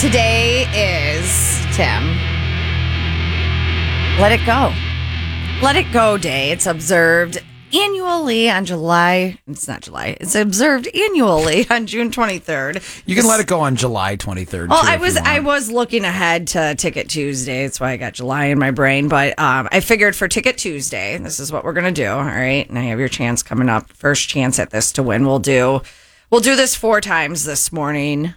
Today is, Tim, Let It Go. Let It Go Day. It's observed annually on it's observed annually on June 23rd. You can let it go on July 23rd. Well, too, I was looking ahead to Ticket Tuesday. That's why I got July in my brain. But I figured for Ticket Tuesday, this is what we're going to do. All right. And I have your chance coming up. First chance at this to win. We'll do this 4 times this morning.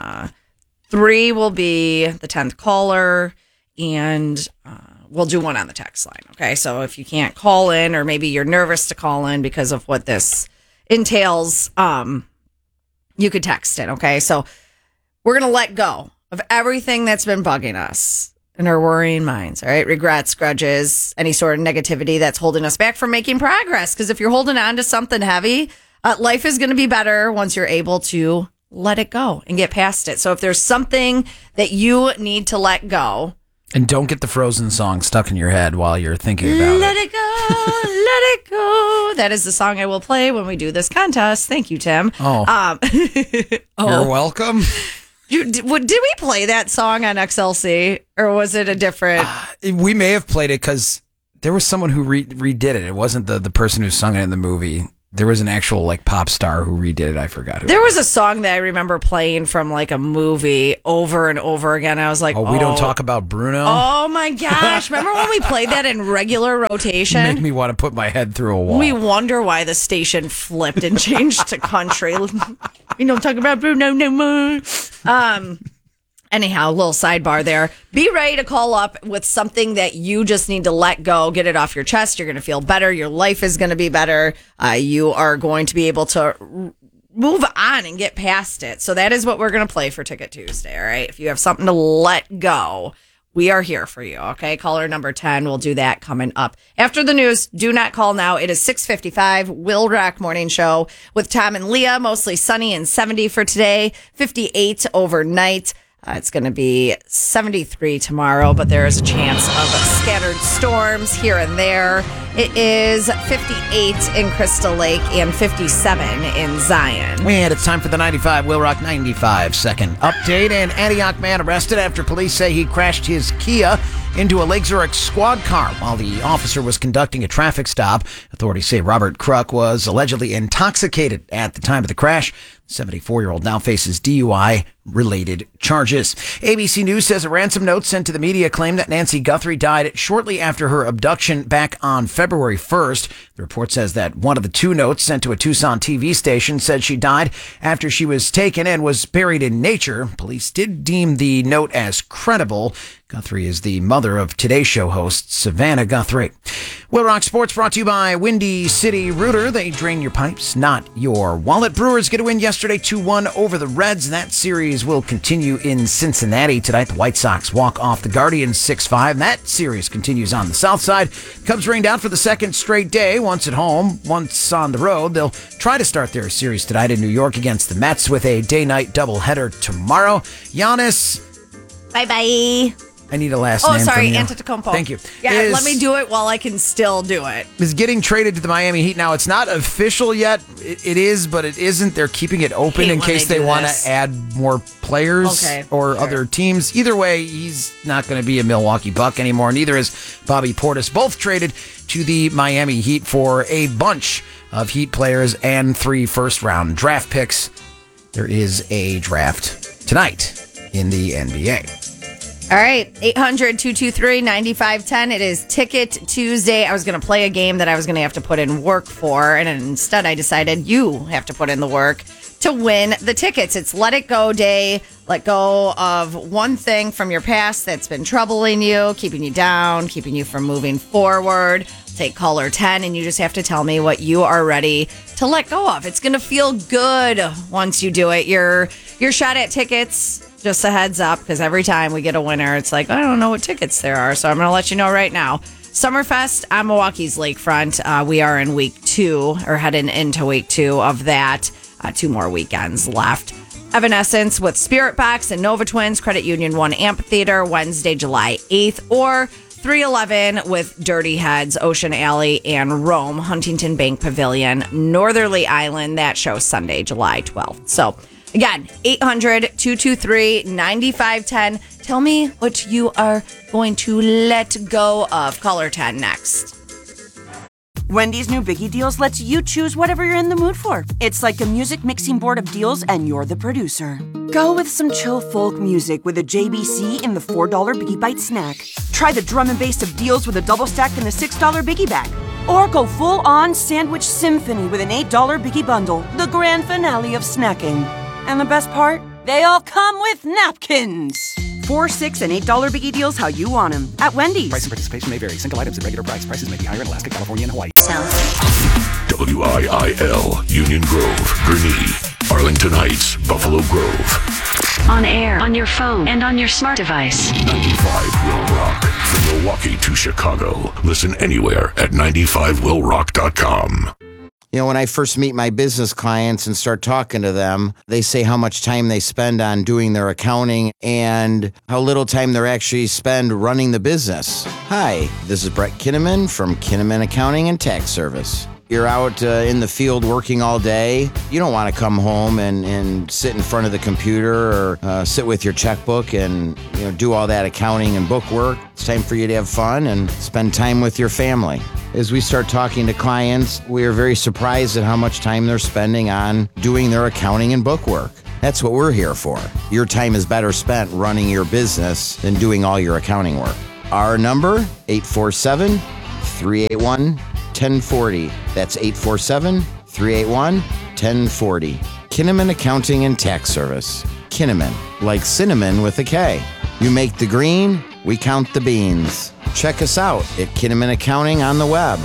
3 will be the 10th caller, and we'll do 1 on the text line. Okay, so if you can't call in, or maybe you're nervous to call in because of what this entails, you could text it. Okay, so we're gonna let go of everything that's been bugging us in our worrying minds. All right, regrets, grudges, any sort of negativity that's holding us back from making progress. Because if you're holding on to something heavy, life is going to be better once you're able to let it go and get past it. So if there's something that you need to let go. And don't get the Frozen song stuck in your head while you're thinking about Let it go, let it go. That is the song I will play when we do this contest. Thank you, Tim. Oh. You're welcome. Did we play that song on XLC, or was it a different? We may have played it because there was someone who redid it. It wasn't the person who sung it in the movie. There was an actual pop star who redid it. I forgot who. There was a song that I remember playing from a movie over and over again. I was like, we don't talk about Bruno. Oh my gosh. Remember when we played that in regular rotation? Make me want to put my head through a wall. We wonder why the station flipped and changed to country. We don't talk about Bruno no more. Anyhow, a little sidebar there. Be ready to call up with something that you just need to let go, get it off your chest. You're going to feel better. Your life is going to be better. You are going to be able to move on and get past it. So that is what we're going to play for Ticket Tuesday, all right? If you have something to let go, we are here for you, okay? Caller number 10, we'll do that coming up. After the news, do not call now. It is 6:55, Will Rock Morning Show with Tom and Leah. Mostly sunny and 70 for today, 58 overnight. It's going to be 73 tomorrow, but there is a chance of scattered storms here and there. It is 58 in Crystal Lake and 57 in Zion. And it's time for the 95 Will Rock 95 second update. An Antioch man arrested after police say he crashed his Kia into a Lake Zurich squad car while the officer was conducting a traffic stop. Authorities say Robert Kruk was allegedly intoxicated at the time of the crash. The 74-year-old now faces DUI-related charges. ABC News says a ransom note sent to the media claimed that Nancy Guthrie died shortly after her abduction back on February 1st. The report says that one of the 2 notes sent to a Tucson TV station said she died after she was taken and was buried in nature. Police did deem the note as credible. Guthrie is the mother of Today Show host Savannah Guthrie. Will Rock Sports brought to you by Windy City Rooter. They drain your pipes, not your wallet. Brewers get a win yesterday 2-1 over the Reds. That series will continue in Cincinnati tonight. The White Sox walk off the Guardians 6-5. That series continues on the south side. Cubs rained out for the second straight day, once at home, once on the road. They'll try to start their series tonight in New York against the Mets with a day-night doubleheader tomorrow. Giannis. Bye-bye. I need a last name. Oh, sorry, from you. Antetokounmpo. Thank you. Yeah, let me do it while I can still do it. Is getting traded to the Miami Heat. Now, it's not official yet. It is, but it isn't. They're keeping it open in case they want to add more players or other teams. Either way, he's not going to be a Milwaukee Buck anymore. Neither is Bobby Portis. Both traded to the Miami Heat for a bunch of Heat players and 3 first-round draft picks. There is a draft tonight in the NBA. All right, 800-223-9510. It is Ticket Tuesday. I was going to play a game that I was going to have to put in work for, and instead I decided you have to put in the work to win the tickets. It's Let It Go Day. Let go of one thing from your past that's been troubling you, keeping you down, keeping you from moving forward. Take caller 10, and you just have to tell me what you are ready to let go of. It's going to feel good once you do it. Your shot at tickets, just a heads up, because every time we get a winner, it's like, I don't know what tickets there are, so I'm going to let you know right now. Summerfest on Milwaukee's Lakefront. We are in week 2, or heading into week 2 of that. 2 more weekends left. Evanescence with Spirit Box and Nova Twins, Credit Union 1 Amphitheater, Wednesday, July 8th, or 311 with Dirty Heads, Ocean Alley, and Rome, Huntington Bank Pavilion, Northerly Island. That show Sunday, July 12th. So Again, 800-223-9510. Tell me what you are going to let go of. Caller 10 next. Wendy's new Biggie Deals lets you choose whatever you're in the mood for. It's like a music mixing board of deals, and you're the producer. Go with some chill folk music with a JBC in the $4 Biggie Bite snack. Try the drum and bass of deals with a double stack in the $6 Biggie Bag. Or go full-on sandwich symphony with an $8 Biggie Bundle, the grand finale of snacking. And the best part? They all come with napkins. $4, $6, and $8 Biggie Deals how you want them at Wendy's. Price and participation may vary. Single items at regular price. Prices may be higher in Alaska, California, and Hawaii. WIIL, Union Grove, Gurnee, Arlington Heights, Buffalo Grove. On air, on your phone, and on your smart device. 95 Will Rock. From Milwaukee to Chicago. Listen anywhere at 95willrock.com. You know, when I first meet my business clients and start talking to them, they say how much time they spend on doing their accounting and how little time they actually spend running the business. Hi, this is Brett Kinnaman from Kinnaman Accounting and Tax Service. You're out in the field working all day. You don't want to come home and sit in front of the computer or sit with your checkbook and do all that accounting and book work. It's time for you to have fun and spend time with your family. As we start talking to clients, we are very surprised at how much time they're spending on doing their accounting and book work. That's what we're here for. Your time is better spent running your business than doing all your accounting work. Our number, 847-381-1040. That's 847-381-1040. Kinnaman Accounting and Tax Service. Kinnaman, like cinnamon with a K. You make the green, we count the beans. Check us out at Kinnaman Accounting on the web.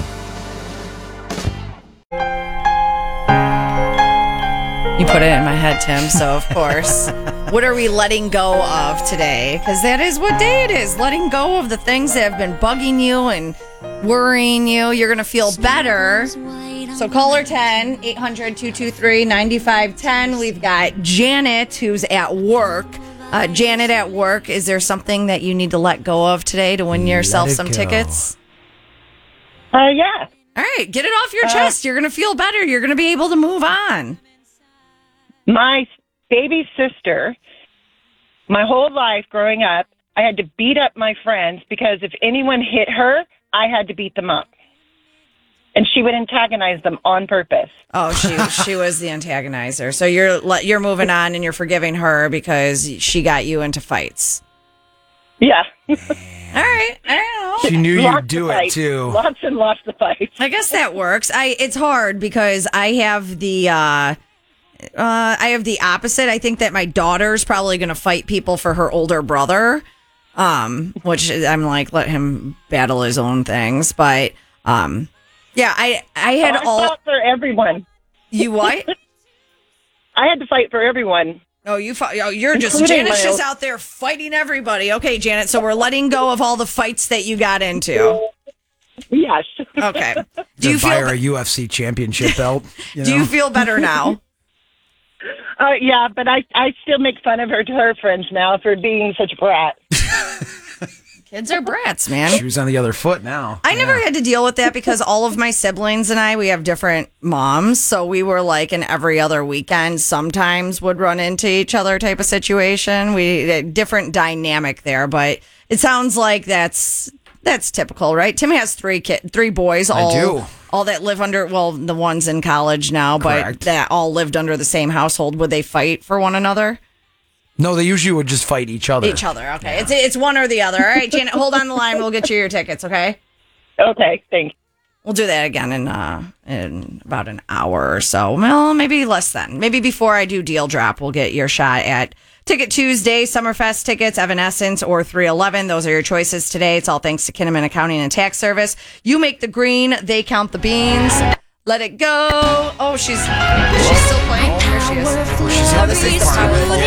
You put it in my head, Tim, so of course. What are we letting go of today? Because that is what day it is. Letting go of the things that have been bugging you and worrying you. You're going to feel better. So caller 10, 800-223-9510. We've got Janet, who's at work. Janet at work, is there something that you need to let go of today to win yourself some tickets? Yeah. All right, get it off your chest. You're going to feel better. You're going to be able to move on. My baby sister, my whole life growing up, I had to beat up my friends because if anyone hit her, I had to beat them up. And she would antagonize them on purpose. Oh, she was the antagonizer. So you're moving on and you're forgiving her because she got you into fights. Yeah. All right. I don't know. She knew Lots you'd do of it fights. too. Lots and lots of fights. I guess that works. It's hard because I have the opposite. I think that my daughter's probably going to fight people for her older brother, which I'm like, let him battle his own things. But yeah, I had I fought for everyone. You what? I had to fight for everyone. Oh, you fought. Oh, you're just Including Janet's my just out there fighting everybody. Okay, Janet. So we're letting go of all the fights that you got into. Yes. Okay. Do you buy her a UFC championship belt? Do you feel better now? Yeah, but I still make fun of her to her friends now for being such a brat. Kids are brats, man. She was on the other foot now. I never had to deal with that because all of my siblings and we have different moms. So we were like an every other weekend sometimes would run into each other type of situation. We different dynamic there, but it sounds like that's typical, right? Tim has three boys. All that live under, the ones in college now, Correct. But that all lived under the same household. Would they fight for one another? No, they usually would just fight each other. Okay. Yeah. It's one or the other. All right, Janet, hold on the line. We'll get you your tickets, okay? Okay, thanks. We'll do that again in about an hour or so. Well, maybe less than. Maybe before I do Deal Drop, we'll get your shot at Ticket Tuesday, Summerfest tickets, Evanescence, or 311. Those are your choices today. It's all thanks to Kinnaman Accounting and Tax Service. You make the green, they count the beans. Let it go. Oh, she's still playing? There she is. She's This is